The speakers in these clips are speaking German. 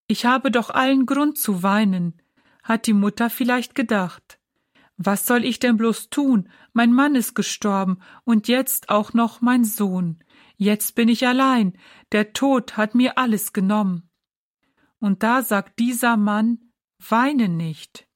Ich habe doch allen Grund zu weinen, hat die Mutter vielleicht gedacht. Was soll ich denn bloß tun? Mein Mann ist gestorben und jetzt auch noch mein Sohn. Jetzt bin ich allein, der Tod hat mir alles genommen. Und da sagt dieser Mann, weine nicht.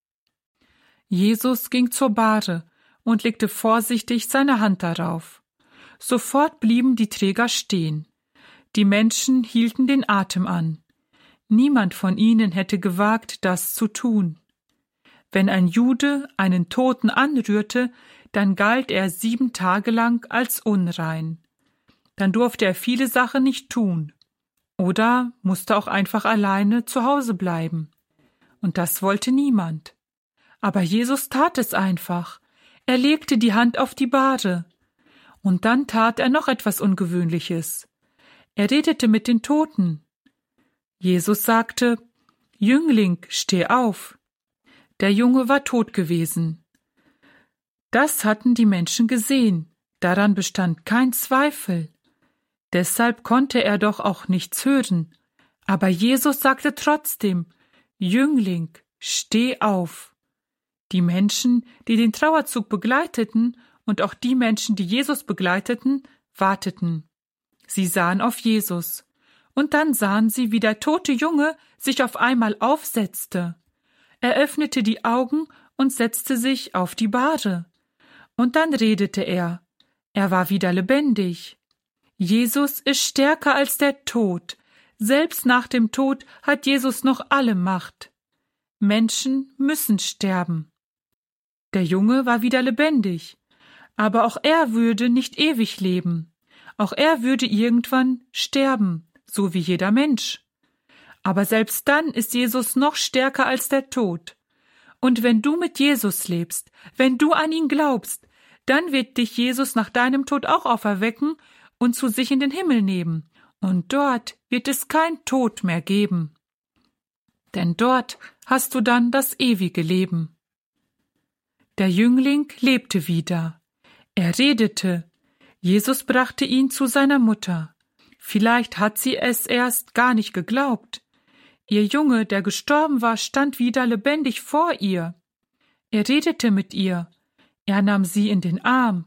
Jesus ging zur Bahre und legte vorsichtig seine Hand darauf. Sofort blieben die Träger stehen. Die Menschen hielten den Atem an. Niemand von ihnen hätte gewagt, das zu tun. Wenn ein Jude einen Toten anrührte, dann galt er 7 Tage lang als unrein. Dann durfte er viele Sachen nicht tun. Oder musste auch einfach alleine zu Hause bleiben. Und das wollte niemand. Aber Jesus tat es einfach. Er legte die Hand auf die Bahre. Und dann tat er noch etwas Ungewöhnliches. Er redete mit den Toten. Jesus sagte, »Jüngling, steh auf!« Der Junge war tot gewesen. Das hatten die Menschen gesehen, daran bestand kein Zweifel. Deshalb konnte er doch auch nichts hören. Aber Jesus sagte trotzdem, »Jüngling, steh auf!« Die Menschen, die den Trauerzug begleiteten und auch die Menschen, die Jesus begleiteten, warteten. Sie sahen auf Jesus. Und dann sahen sie, wie der tote Junge sich auf einmal aufsetzte. Er öffnete die Augen und setzte sich auf die Bahre. Und dann redete er. Er war wieder lebendig. Jesus ist stärker als der Tod. Selbst nach dem Tod hat Jesus noch alle Macht. Menschen müssen sterben. Der Junge war wieder lebendig. Aber auch er würde nicht ewig leben. Auch er würde irgendwann sterben, so wie jeder Mensch. Aber selbst dann ist Jesus noch stärker als der Tod. Und wenn du mit Jesus lebst, wenn du an ihn glaubst, dann wird dich Jesus nach deinem Tod auch auferwecken und zu sich in den Himmel nehmen. Und dort wird es kein Tod mehr geben. Denn dort hast du dann das ewige Leben. Der Jüngling lebte wieder. Er redete. Jesus brachte ihn zu seiner Mutter. Vielleicht hat sie es erst gar nicht geglaubt. Ihr Junge, der gestorben war, stand wieder lebendig vor ihr. Er redete mit ihr. Er nahm sie in den Arm.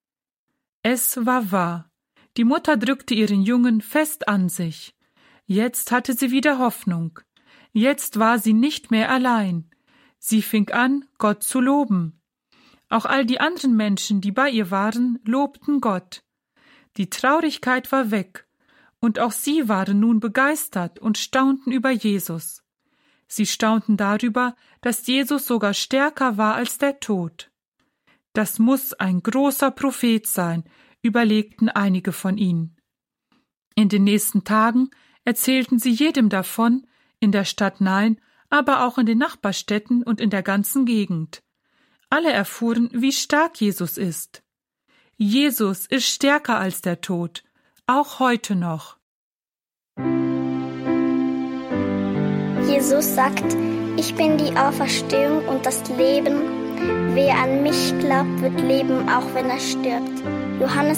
Es war wahr. Die Mutter drückte ihren Jungen fest an sich. Jetzt hatte sie wieder Hoffnung. Jetzt war sie nicht mehr allein. Sie fing an, Gott zu loben. Auch all die anderen Menschen, die bei ihr waren, lobten Gott. Die Traurigkeit war weg, und auch sie waren nun begeistert und staunten über Jesus. Sie staunten darüber, dass Jesus sogar stärker war als der Tod. Das muss ein großer Prophet sein, überlegten einige von ihnen. In den nächsten Tagen erzählten sie jedem davon, in der Stadt Nain, aber auch in den Nachbarstädten und in der ganzen Gegend. Alle erfuhren, wie stark Jesus ist. Jesus ist stärker als der Tod, auch heute noch. Jesus sagt, ich bin die Auferstehung und das Leben. Wer an mich glaubt, wird leben, auch wenn er stirbt. Johannes